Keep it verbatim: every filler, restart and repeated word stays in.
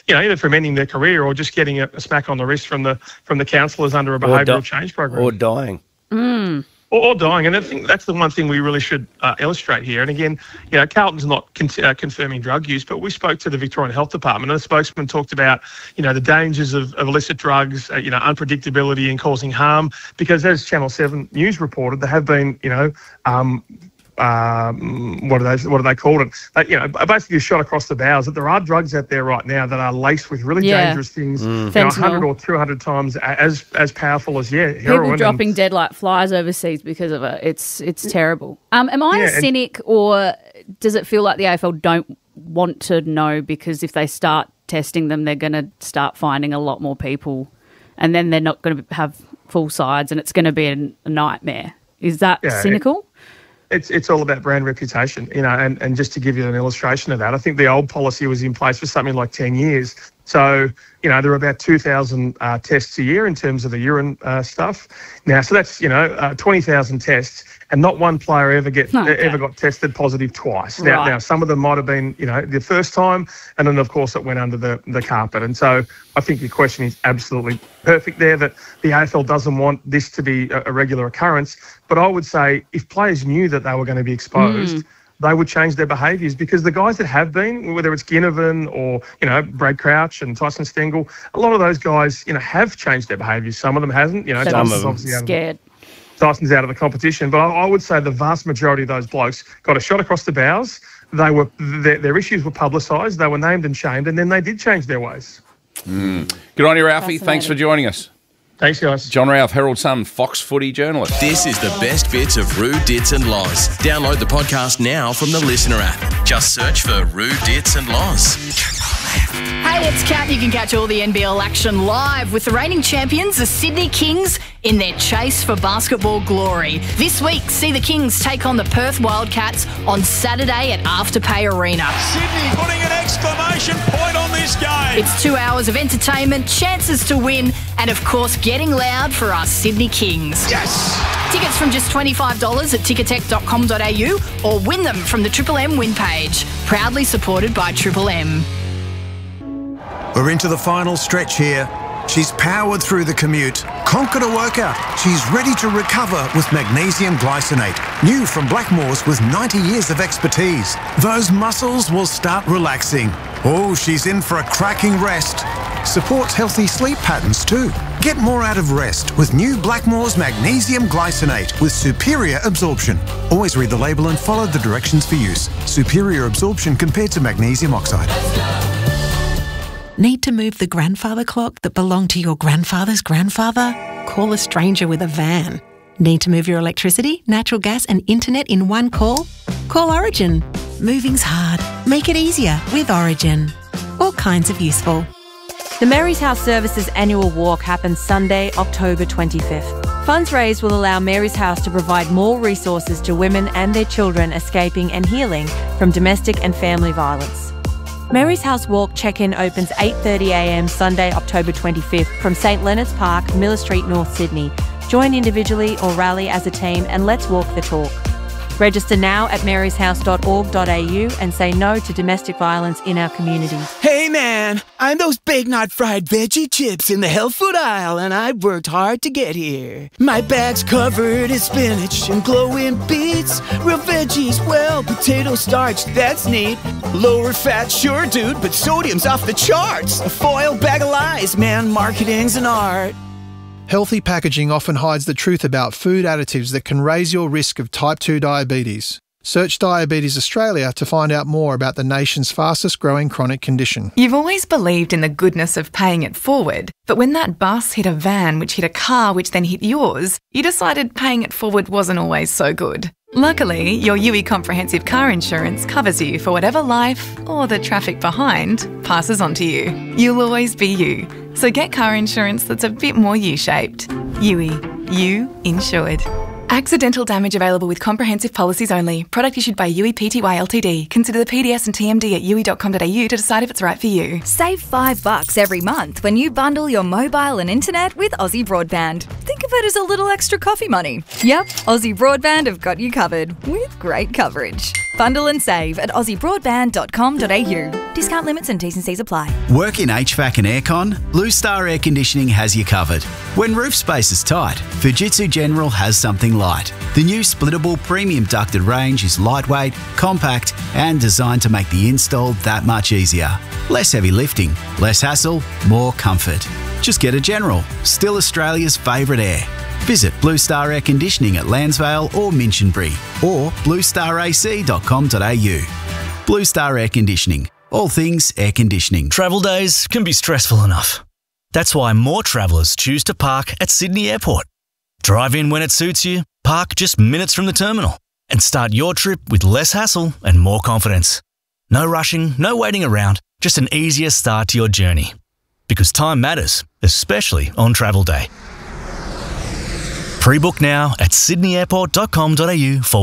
you know, either from ending their career or just getting a, a smack on the wrist from the from the counsellors under a behavioural di- change program. Or dying. Mm. Or, or dying. And I think that's the one thing we really should uh, illustrate here. And again, you know, Carlton's not con- uh, confirming drug use, but we spoke to the Victorian Health Department, and the spokesman talked about, you know, the dangers of, of illicit drugs, uh, you know, unpredictability and causing harm. Because as Channel seven News reported, there have been, you know, um, Um, what are they? What do they call it? Uh, you know, basically a shot across the bows. That there are drugs out there right now that are laced with really Yeah. dangerous things. Mm. You know, one hundred or two hundred times as as powerful as yeah, heroin. People dropping and, dead like flies overseas because of it. It's it's terrible. Um, am I Yeah, a and- cynic, or does it feel like the A F L don't want to know, because if they start testing them, they're going to start finding a lot more people, and then they're not going to have full sides, and it's going to be a, a nightmare. Is that Yeah, cynical? It's it's all about brand reputation, you know, and, and just to give you an illustration of that, I think the old policy was in place for something like ten years. So, you know, there are about two thousand uh, tests a year in terms of the urine uh, stuff. Now, so that's, you know, uh, twenty thousand tests, and not one player ever get Okay. ever got tested positive twice. Now, Right. now, some of them might have been, you know, the first time, and then, of course, it went under the, the carpet. And so I think your question is absolutely perfect there, that the A F L doesn't want this to be a, a regular occurrence. But I would say if players knew that they were going to be exposed, Mm. they would change their behaviours, because the guys that have been, whether it's Ginnivan or, you know, Brad Crouch and Tyson Stengel, a lot of those guys, you know, have changed their behaviours. Some of them hasn't. You know, They're Tyson's just obviously out of the- scared. Tyson's out of the competition. But I, I would say the vast majority of those blokes got a shot across the bows. They were their, their issues were publicised. They were named and shamed, and then they did change their ways. Mm. Good on you, Ralphie. Thanks for joining us. Thanks, guys. John Ralph, Herald Sun, Fox Footy journalist. This is the best bits of Roo, Dits and Loz. Download the podcast now from the Listener app. Just search for Roo, Dits and Loz. Hey, it's Kat. You can catch all the N B L action live with the reigning champions, the Sydney Kings, in their chase for basketball glory. This week, see the Kings take on the Perth Wildcats on Saturday at Afterpay Arena. Sydney putting an exclamation point on this game. It's two hours of entertainment, chances to win, and of course, getting loud for our Sydney Kings. Yes! Tickets from just twenty-five dollars at ticketek dot com dot a u or win them from the Triple M win page. Proudly supported by Triple M. We're into the final stretch here. She's powered through the commute, conquered a workout. She's ready to recover with magnesium glycinate. New from Blackmores with ninety years of expertise. Those muscles will start relaxing. Oh, she's in for a cracking rest. Supports healthy sleep patterns too. Get more out of rest with new Blackmores magnesium glycinate with superior absorption. Always read the label and follow the directions for use. Superior absorption compared to magnesium oxide. Need to move the grandfather clock that belonged to your grandfather's grandfather? Call a stranger with a van. Need to move your electricity, natural gas and internet in one call? Call Origin. Moving's hard. Make it easier with Origin. All kinds of useful. The Mary's House Services annual walk happens Sunday, October twenty-fifth. Funds raised will allow Mary's House to provide more resources to women and their children escaping and healing from domestic and family violence. Mary's House Walk check-in opens eight thirty a m Sunday, October twenty-fifth from St Leonard's Park, Miller Street, North Sydney. Join individually or rally as a team and let's walk the talk. Register now at marys house dot org dot a u and say no to domestic violence in our community. Hey man, I'm those Big Knot fried veggie chips in the health food aisle and I worked hard to get here. My bag's covered in spinach and glowing beets. Real veggies, well, potato starch, that's neat. Lower fat, sure dude, but sodium's off the charts. A foil bag of lies, man, marketing's an art. Healthy packaging often hides the truth about food additives that can raise your risk of type two diabetes. Search Diabetes Australia to find out more about the nation's fastest growing chronic condition. You've always believed in the goodness of paying it forward, but when that bus hit a van which hit a car which then hit yours, you decided paying it forward wasn't always so good. Luckily, your U I Comprehensive Car Insurance covers you for whatever life, or the traffic behind, passes on to you. You'll always be you. So get car insurance that's a bit more U-shaped. U I. You insured. Accidental damage available with comprehensive policies only. Product issued by U I Pty Ltd. Consider the P D S and T M D at u i dot com dot a u to decide if it's right for you. Save five bucks every month when you bundle your mobile and internet with Aussie Broadband. Think of it as a little extra coffee money. Yep, Aussie Broadband have got you covered with great coverage. Bundle and save at aussie broadband dot com dot a u. Discount limits and T's and C's apply. Work in H V A C and aircon? Blue Star Air Conditioning has you covered. When roof space is tight, Fujitsu General has something light. The new splittable premium ducted range is lightweight, compact, and designed to make the install that much easier. Less heavy lifting, less hassle, more comfort. Just get a General, still Australia's favourite air. Visit Blue Star Air Conditioning at Lansvale or Minchinbury or blue star a c dot com dot a u. Blue Star Air Conditioning. All things air conditioning. Travel days can be stressful enough. That's why more travellers choose to park at Sydney Airport. Drive in when it suits you, park just minutes from the terminal, and start your trip with less hassle and more confidence. No rushing, no waiting around, just an easier start to your journey. Because time matters, especially on travel day. Pre-book now at sydney airport dot com dot a u forward